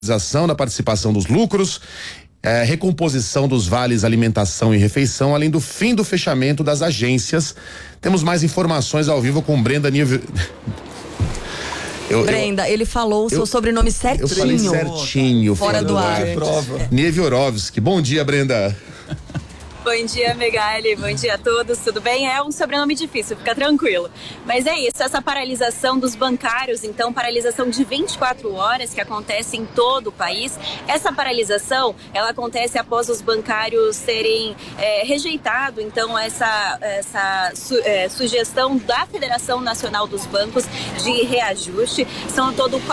da participação dos lucros, recomposição dos vales alimentação e refeição, além do fim do fechamento das agências. Temos mais informações ao vivo com Brenda Nível. Brenda, ele falou o seu sobrenome certinho. Eu falei certinho. Fora do ar. Niewiorowski. Bom dia, Brenda. Bom dia, Megali. Bom dia a todos. Tudo bem? É um sobrenome difícil, fica tranquilo. Mas é isso, essa paralisação dos bancários, então, paralisação de 24 horas que acontece em todo o país. Essa paralisação, ela acontece após os bancários terem rejeitado, então, essa sugestão da Federação Nacional dos Bancos de reajuste. São ao todo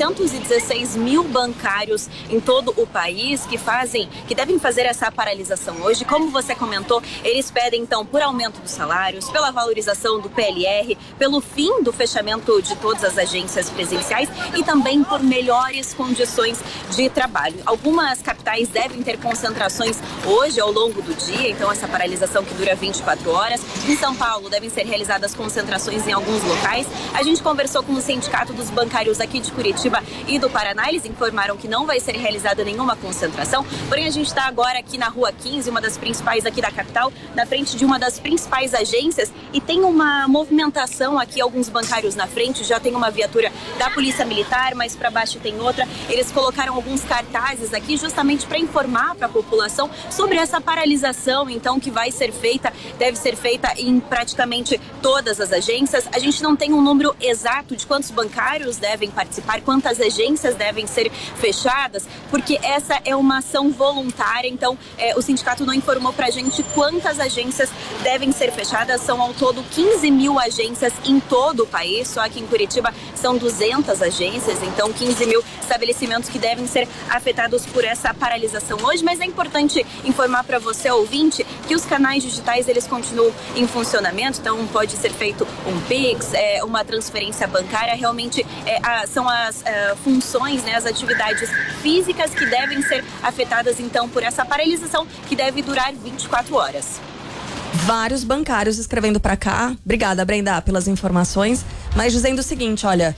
416 mil bancários em todo o país que devem fazer essa paralisação hoje. Como você comentou, eles pedem então por aumento dos salários, pela valorização do PLR, pelo fim do fechamento de todas as agências presenciais e também por melhores condições de trabalho. Algumas capitais devem ter concentrações hoje ao longo do dia, então essa paralisação que dura 24 horas. Em São Paulo devem ser realizadas concentrações em alguns locais. A gente conversou com o Sindicato dos Bancários aqui de Curitiba e do Paraná, eles informaram que não vai ser realizada nenhuma concentração, porém a gente está agora aqui na Rua 15, uma das principais aqui da capital, na frente de uma das principais agências, e tem uma movimentação aqui, alguns bancários na frente, já tem uma viatura da Polícia Militar, mais para baixo tem outra. Eles colocaram alguns cartazes aqui justamente para informar para a população sobre essa paralisação, então, que vai ser feita, deve ser feita em praticamente todas as agências. A gente não tem um número exato de quantos bancários devem participar, quantas agências devem ser fechadas, porque essa é uma ação voluntária, então o sindicato não informou pra gente quantas agências devem ser fechadas. São ao todo 15 mil agências em todo o país, só aqui em Curitiba são 200 agências, então 15 mil estabelecimentos que devem ser afetados por essa paralisação hoje. Mas é importante informar para você, ouvinte, que os canais digitais eles continuam em funcionamento, então pode ser feito um Pix, uma transferência bancária, realmente são as funções, né, as atividades físicas que devem ser afetadas então por essa paralisação que deve durar 24 horas. Vários bancários escrevendo pra cá. Obrigada, Brenda, pelas informações. Mas dizendo o seguinte, olha,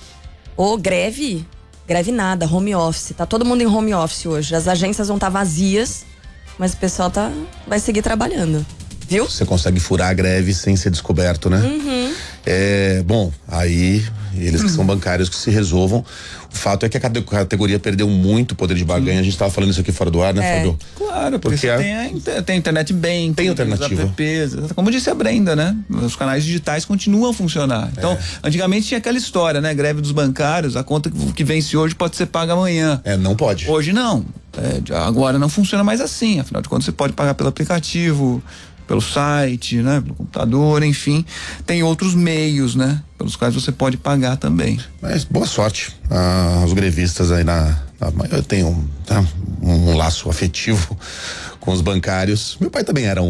greve nada, home office. Tá todo mundo em home office hoje. As agências vão estar vazias, mas o pessoal vai seguir trabalhando. Viu? Você consegue furar a greve sem ser descoberto, né? Uhum. Bom, aí eles que são bancários que se resolvam. O fato é que a categoria perdeu muito poder de barganha. A gente estava falando isso aqui fora do ar, né, Fábio? Claro, porque tem internet banking, tem alternativa. Apps, como disse a Brenda, né? Os canais digitais continuam a funcionar. Então, antigamente tinha aquela história, né? Greve dos bancários, a conta que vence hoje pode ser paga amanhã. Não pode. Hoje não. Agora não funciona mais assim. Afinal de contas, você pode pagar pelo aplicativo, pelo site, né? Pelo computador, enfim. Tem outros meios, né? Pelos quais você pode pagar também. Mas boa sorte aos grevistas aí eu tenho um laço afetivo com os bancários. Meu pai também era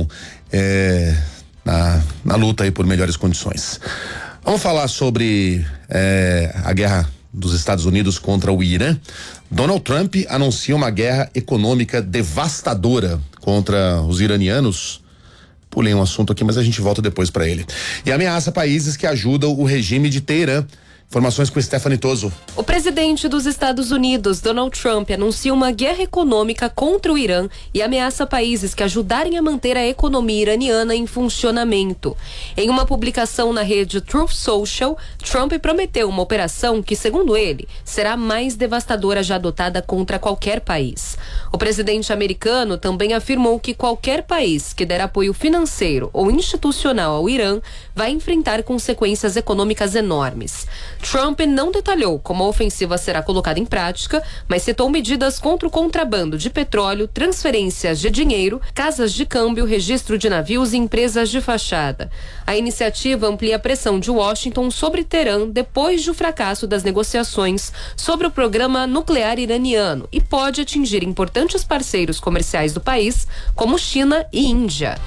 na luta aí por melhores condições. Vamos falar sobre a guerra dos Estados Unidos contra o Irã. Donald Trump anuncia uma guerra econômica devastadora contra os iranianos. Pulei um assunto aqui, mas a gente volta depois para ele. E ameaça países que ajudam o regime de Teherã. Informações com Stephanie Toso. O presidente dos Estados Unidos, Donald Trump, anuncia uma guerra econômica contra o Irã e ameaça países que ajudarem a manter a economia iraniana em funcionamento. Em uma publicação na rede Truth Social, Trump prometeu uma operação que, segundo ele, será a mais devastadora já adotada contra qualquer país. O presidente americano também afirmou que qualquer país que der apoio financeiro ou institucional ao Irã vai enfrentar consequências econômicas enormes. Trump não detalhou como a ofensiva será colocada em prática, mas citou medidas contra o contrabando de petróleo, transferências de dinheiro, casas de câmbio, registro de navios e empresas de fachada. A iniciativa amplia a pressão de Washington sobre Teherã depois do fracasso das negociações sobre o programa nuclear iraniano e pode atingir importantes parceiros comerciais do país, como China e Índia.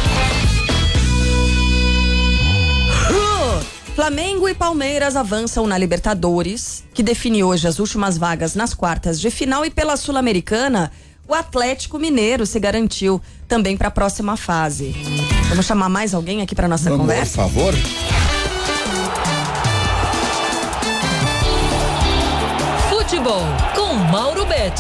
Flamengo e Palmeiras avançam na Libertadores, que define hoje as últimas vagas nas quartas de final, e pela Sul-Americana, o Atlético Mineiro se garantiu também para a próxima fase. Vamos chamar mais alguém aqui para nossa conversa? Por favor. Futebol com Mauro Eurobet.